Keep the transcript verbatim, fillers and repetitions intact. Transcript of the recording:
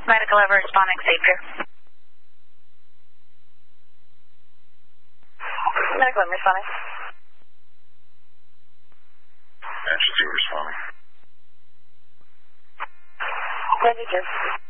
Medical ever responding, Savior. Medical ever responding. Engine two responding. ninety-two.